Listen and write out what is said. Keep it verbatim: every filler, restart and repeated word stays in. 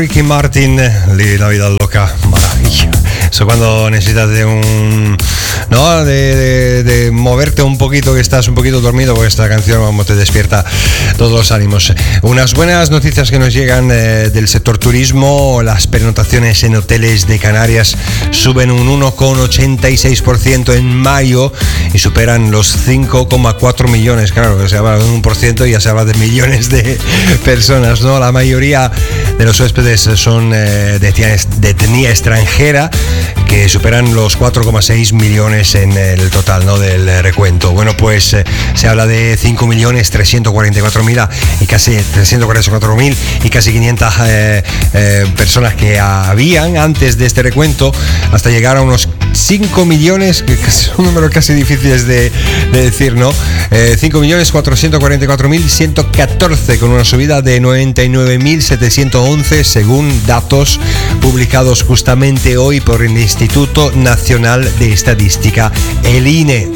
Ricky Martin, La vida loca, maravilla. Eso cuando necesitas de un... ¿no? De, de, de moverte un poquito, que estás un poquito dormido, porque esta canción, vamos, te despierta todos los ánimos. Unas buenas noticias que nos llegan eh, del sector turismo. Las pernotaciones en hoteles de Canarias suben un uno coma ochenta y seis por ciento en mayo y superan los cinco coma cuatro millones. Claro, que se habla de un por ciento y ya se habla de millones de personas, ¿no? La mayoría de los huéspedes son eh, de, etnia, de etnia extranjera, que superan los cuatro coma seis millones en el total, ¿no?, del recuento. Bueno, pues eh, se habla de cinco millones trescientos cuarenta y cuatro mil y casi trescientos cuarenta y cuatro mil y casi quinientas eh, eh, personas que habían antes de este recuento, hasta llegar a unos cinco millones, que es un número casi difícil de, de decir, ¿no? Eh, cinco millones cuatrocientos cuarenta y cuatro mil ciento catorce, con una subida de noventa y nueve mil setecientos once, según datos publicados justamente hoy por el Instituto Nacional de Estadística, el I N E.